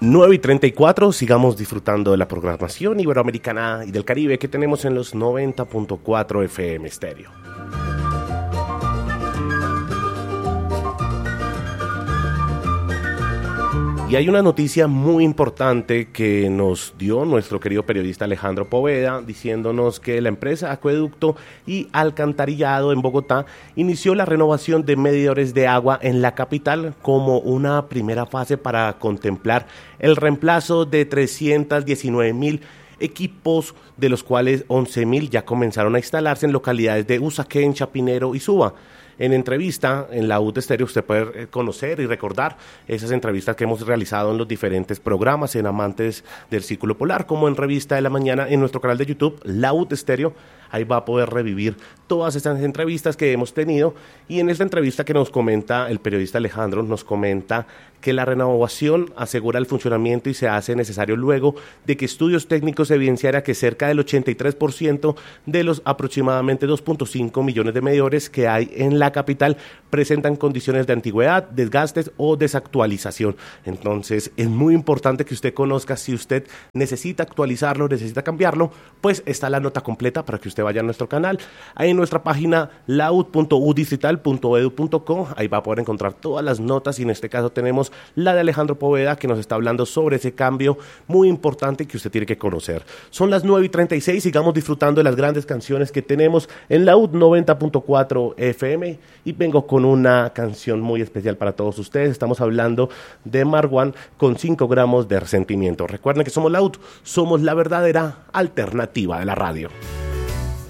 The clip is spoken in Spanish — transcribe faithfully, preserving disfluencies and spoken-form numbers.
nueve y treinta y cuatro, sigamos disfrutando de la programación iberoamericana y del Caribe que tenemos en los noventa punto cuatro F M Stereo. Y hay una noticia muy importante que nos dio nuestro querido periodista Alejandro Poveda, diciéndonos que la empresa Acueducto y Alcantarillado en Bogotá inició la renovación de medidores de agua en la capital como una primera fase para contemplar el reemplazo de trescientos diecinueve mil equipos, de los cuales once mil ya comenzaron a instalarse en localidades de Usaquén, Chapinero y Suba. En entrevista en la U de Stereo usted puede conocer y recordar esas entrevistas que hemos realizado en los diferentes programas en Amantes del Círculo Polar, como en Revista de la Mañana en nuestro canal de YouTube, la U de Stereo. Ahí va a poder revivir todas estas entrevistas que hemos tenido. Y en esta entrevista que nos comenta el periodista Alejandro, nos comenta que la renovación asegura el funcionamiento y se hace necesario luego de que estudios técnicos evidenciara que cerca del ochenta y tres por ciento de los aproximadamente dos punto cinco millones de medidores que hay en la capital presentan condiciones de antigüedad, desgastes o desactualización. Entonces es muy importante que usted conozca si usted necesita actualizarlo, necesita cambiarlo, pues está la nota completa para que usted vaya a nuestro canal, ahí en nuestra página laud punto u distrital punto edu punto co, ahí va a poder encontrar todas las notas y en este caso tenemos la de Alejandro Poveda que nos está hablando sobre ese cambio muy importante que usted tiene que conocer. Son las nueve y treinta y seis, sigamos disfrutando de las grandes canciones que tenemos en la U noventa punto cuatro F M y vengo con una canción muy especial para todos ustedes. Estamos hablando de Marwan con cinco gramos de resentimiento. Recuerden que somos la U, somos la verdadera alternativa de la radio.